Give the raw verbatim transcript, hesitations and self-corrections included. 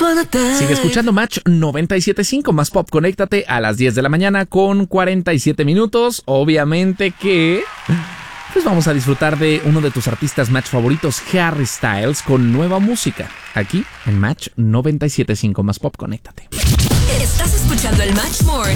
Sigue escuchando Match noventa y siete punto cinco, más pop. Conéctate a las diez de la mañana con cuarenta y siete minutos. Obviamente que pues vamos a disfrutar de uno de tus artistas Match favoritos, Harry Styles, con nueva música. Aquí en Match noventa y siete punto cinco, más pop. Conéctate. Estás escuchando el Match Morning.